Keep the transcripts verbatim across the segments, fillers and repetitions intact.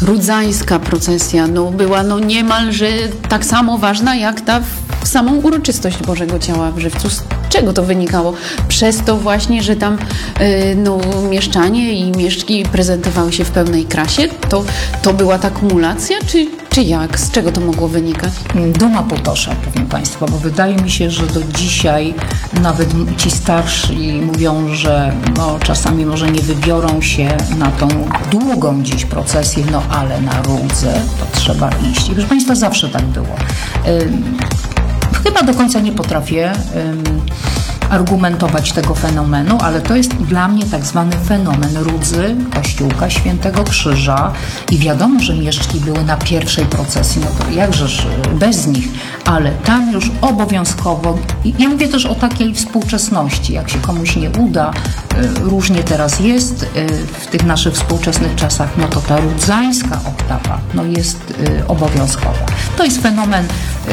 rudzańska procesja no, była no, niemalże tak samo ważna jak ta w samą uroczystość Bożego Ciała w Żywcu. Z czego to wynikało? Przez to właśnie, że tam y, no, mieszczanie i mieszczki prezentowały się w pełnej krasie? To, to była ta kumulacja, czy, czy jak? Z czego to mogło wynikać? Duma Potosza, powiem Państwu, bo wydaje mi się, że do dzisiaj nawet ci starsi mówią, że no, czasami może nie wybiorą się na tą długą dziś procesję, no ale na Rudze to trzeba iść. I proszę Państwa, zawsze tak było. Ym, chyba do końca nie potrafię ym, argumentować tego fenomenu, ale to jest dla mnie tak zwany fenomen Rudzy, Kościółka Świętego Krzyża i wiadomo, że mieszczki były na pierwszej procesji, no to jakżeż bez nich, ale tam już obowiązkowo, i ja mówię też o takiej współczesności, jak się komuś nie uda, różnie teraz jest w tych naszych współczesnych czasach, no to ta rudzańska oktawa no jest obowiązkowa. To jest fenomen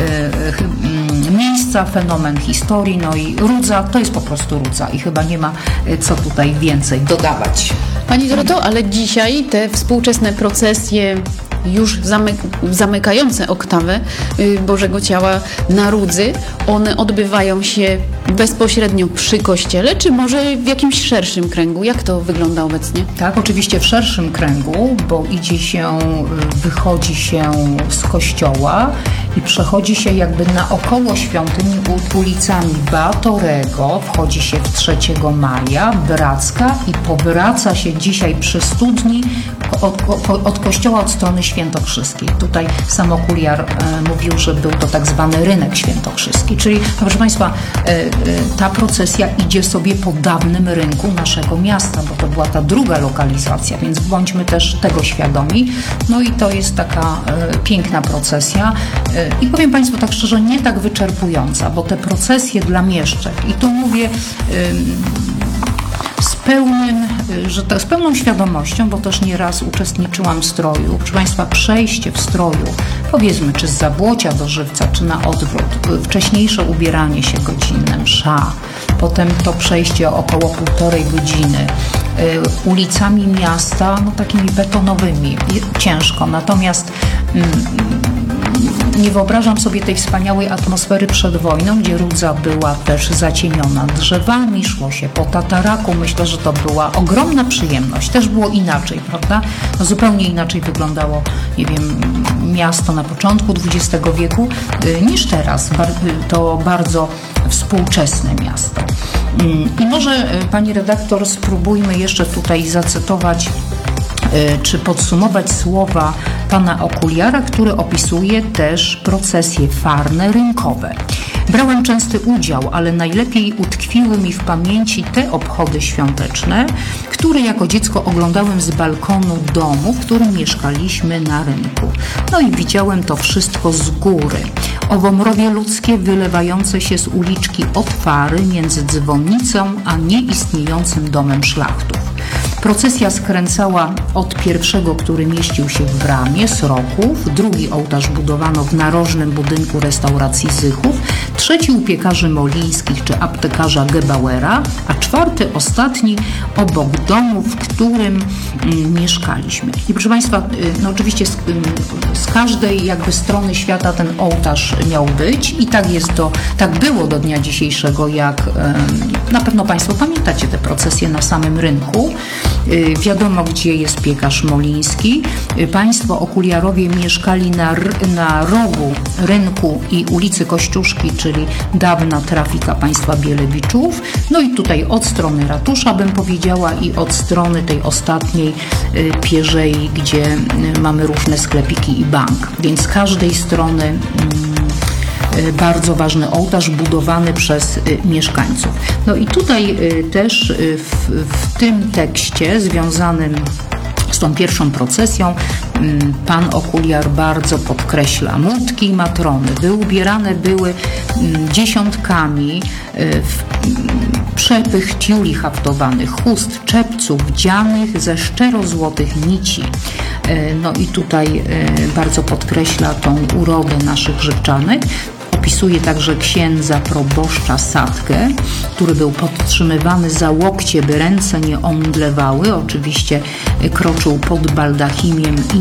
miejsca, fenomen historii, no i Rudza to jest po prostu Rudza i chyba nie ma co tutaj więcej dodawać. Pani Doroto, ale dzisiaj te współczesne procesje już zamyk zamykające oktawę y, Bożego Ciała na Rudzy, one odbywają się bezpośrednio przy kościele, czy może w jakimś szerszym kręgu? Jak to wygląda obecnie? Tak, oczywiście w szerszym kręgu, bo idzie się, wychodzi się z kościoła i przechodzi się jakby naokoło świątyni ulicami Batorego, wchodzi się w trzeciego maja, Bracka i powraca się dzisiaj przy studni od, od, od kościoła od strony świętokrzyskiej. Tutaj sam okuliar e, mówił, że był to tak zwany rynek świętokrzyski, czyli proszę Państwa, e, e, ta procesja idzie sobie po dawnym rynku naszego miasta, bo to była ta druga lokalizacja, więc bądźmy też tego świadomi. No i to jest taka e, piękna procesja e, i powiem Państwu tak szczerze, nie tak wyczerpująca, bo te procesje dla mieszczek, i tu mówię e, z pełnym, że to z pełną świadomością, bo też nieraz uczestniczyłam w stroju. Proszę Państwa, przejście w stroju, powiedzmy, czy z Zabłocia do Żywca, czy na odwrót, wcześniejsze ubieranie się godzinne, msza, potem to przejście około półtorej godziny, y, ulicami miasta, no takimi betonowymi, ciężko, natomiast mm, nie wyobrażam sobie tej wspaniałej atmosfery przed wojną, gdzie Rudza była też zacieniona drzewami, szło się po tataraku. Myślę, że to była ogromna przyjemność. Też było inaczej, prawda? No, zupełnie inaczej wyglądało, nie wiem, miasto na początku dwudziestego wieku niż teraz. To bardzo współczesne miasto. I może, pani redaktor, spróbujmy jeszcze tutaj zacytować czy podsumować słowa pana okuliara, który opisuje też procesje farne rynkowe. Brałem częsty udział, ale najlepiej utkwiły mi w pamięci te obchody świąteczne, które jako dziecko oglądałem z balkonu domu, w którym mieszkaliśmy na rynku. No i widziałem to wszystko z góry. Owo mrowie ludzkie wylewające się z uliczki Otwary między dzwonnicą a nieistniejącym domem szlachtów. Procesja skręcała od pierwszego, który mieścił się w bramie, Sroków, drugi ołtarz budowano w narożnym budynku restauracji Zychów, trzeci u piekarzy Molińskich czy aptekarza Gebauera, a czwarty, ostatni obok domu, w którym mm, mieszkaliśmy. I proszę Państwa, no oczywiście z, z każdej jakby strony świata ten ołtarz miał być i tak jest to, tak było do dnia dzisiejszego, jak na pewno Państwo pamiętacie te procesje na samym rynku. Wiadomo, gdzie jest piekarz Moliński. Państwo okuliarowie mieszkali na, na rogu rynku i ulicy Kościuszki, czyli dawna trafika państwa Bielewiczów. No i tutaj od strony ratusza, bym powiedziała, i od strony tej ostatniej Pierzei, gdzie mamy różne sklepiki i bank. Więc z każdej strony bardzo ważny ołtarz budowany przez mieszkańców. No i tutaj też w, w tym tekście związanym z tą pierwszą procesją pan okuliar bardzo podkreśla. Młotki i matrony wyubierane były dziesiątkami w przepych tiuli haftowanych, chust, czepców wdzianych ze szczerozłotych nici. No i tutaj bardzo podkreśla tą urodę naszych żywczanek. Opisuje także księdza proboszcza Sadkę, który był podtrzymywany za łokcie, by ręce nie omdlewały. Oczywiście kroczył pod baldachimiem i